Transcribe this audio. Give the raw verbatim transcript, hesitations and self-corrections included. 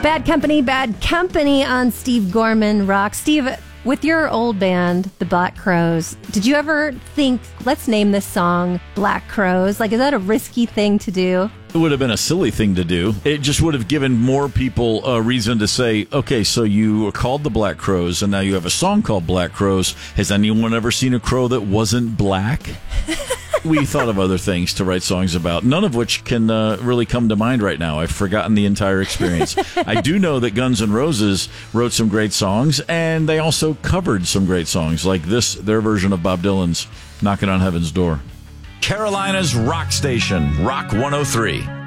Bad Company, Bad Company on Steve Gorman Rock. Steve, with your old band, the Black Crowes, did you ever think, let's name this song Black Crowes? Like, is that a risky thing to do? It would have been a silly thing to do. It just would have given more people a reason to say, okay, so you were called the Black Crowes, and now you have a song called Black Crowes. Has anyone ever seen a crow that wasn't black? We thought of other things to write songs about, none of which can uh, really come to mind right now. I've forgotten the entire experience. I do know that Guns N' Roses wrote some great songs, and they also covered some great songs, like this, their version of Bob Dylan's Knocking on Heaven's Door. Carolina's rock station, Rock one oh three.